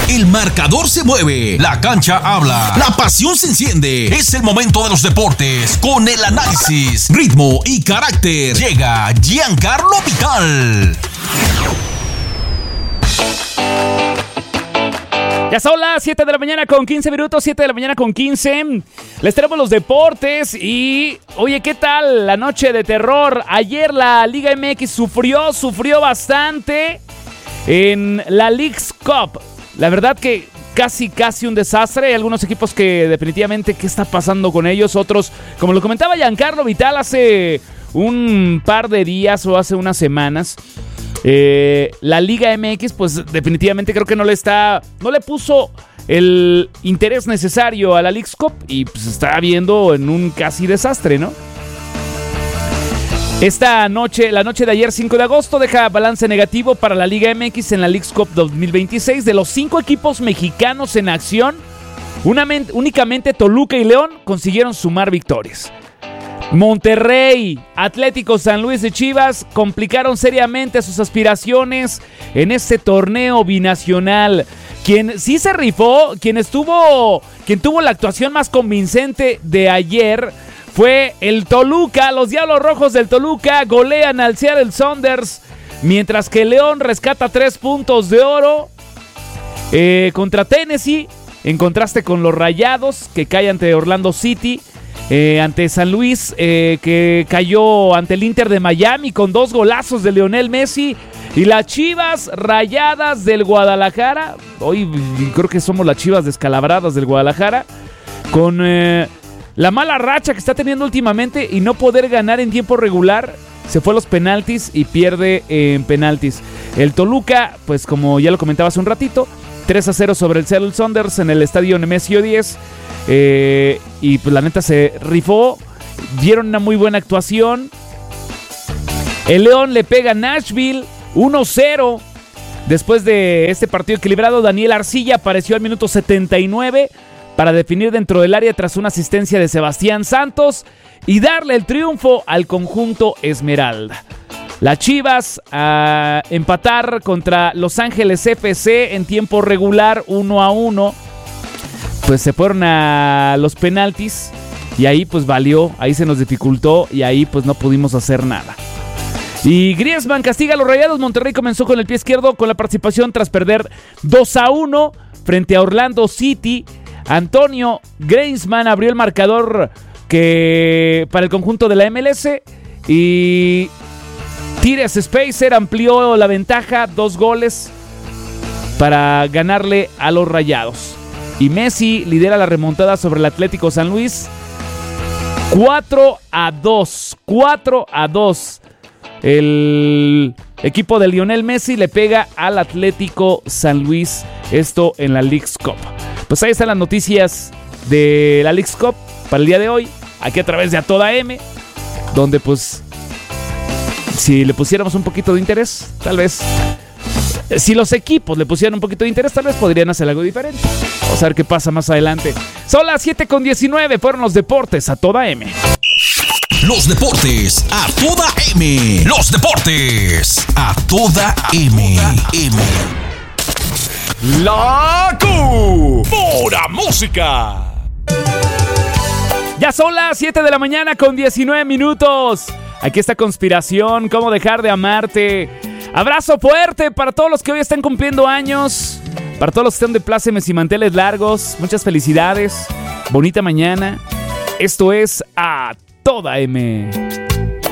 El marcador se mueve, la cancha habla, la pasión se enciende. Es el momento de los deportes con el análisis, ritmo y carácter. Llega Giancarlo Vital. Ya son las 7 de la mañana con 15 minutos, 7 de la mañana con 15. Les traemos los deportes y, oye, ¿qué tal la noche de terror? Ayer la Liga MX sufrió bastante en la Leagues Cup. La verdad que casi un desastre. Hay algunos equipos que definitivamente, ¿qué está pasando con ellos? Otros, como lo comentaba Giancarlo Vital hace un par de días o hace unas semanas, la Liga MX, pues definitivamente creo que no le puso el interés necesario a la Leagues Cup y pues está viendo en un casi desastre, ¿no? La noche de ayer, 5 de agosto, deja balance negativo para la Liga MX en la Leagues Cup 2026. De los 5 equipos mexicanos en acción, únicamente Toluca y León consiguieron sumar victorias. Monterrey, Atlético San Luis y Chivas complicaron seriamente sus aspiraciones en este torneo binacional. Quien sí se rifó, quien tuvo la actuación más convincente de ayer fue el Toluca. Los Diablos Rojos del Toluca golean al Seattle Sounders, mientras que León rescata 3 puntos de oro contra Tennessee, en contraste con los Rayados, que cae ante Orlando City. Ante San Luis, que cayó ante el Inter de Miami con 2 golazos de Lionel Messi. Y las Chivas Rayadas del Guadalajara, hoy creo que somos las Chivas descalabradas del Guadalajara, con la mala racha que está teniendo últimamente y no poder ganar en tiempo regular, se fue a los penaltis y pierde en penaltis. El Toluca, pues como ya lo comentaba hace un ratito, 3-0 sobre el Seattle Sounders en el estadio Nemesio 10. Y pues la neta se rifó. Dieron una muy buena actuación. El León le pega a Nashville 1-0. Después de este partido equilibrado, Daniel Arcilla apareció al minuto 79 para definir dentro del área tras una asistencia de Sebastián Santos y darle el triunfo al conjunto Esmeralda. Las Chivas a empatar contra Los Ángeles FC en tiempo regular 1-1. Pues se fueron a los penaltis y ahí pues valió, ahí se nos dificultó y ahí pues no pudimos hacer nada. Y Griezmann castiga a los Rayados. Monterrey comenzó con el pie izquierdo con la participación tras perder 2-1 frente a Orlando City. Antonio Griezmann abrió el marcador para el conjunto de la MLS y Tires Spacer amplió la ventaja, 2 goles para ganarle a los Rayados. Y Messi lidera la remontada sobre el Atlético San Luis 4-2. 4-2. El equipo de Lionel Messi le pega al Atlético San Luis. Esto en la Leagues Cup. Pues ahí están las noticias de la Leagues Cup para el día de hoy. Aquí a través de A Toda M. Donde pues, si le pusiéramos un poquito de interés, tal vez... Si los equipos le pusieran un poquito de interés, tal vez podrían hacer algo diferente. Vamos a ver qué pasa más adelante. Son las 7:19, fueron los deportes a toda M. Los deportes a toda M. Los deportes a toda M. La Pura Música. Ya son las 7 de la mañana con 19 minutos. Aquí está Conspiración, cómo dejar de amarte. Abrazo fuerte para todos los que hoy están cumpliendo años, para todos los que están de plácemes y manteles largos. Muchas felicidades, bonita mañana. Esto es A Toda M.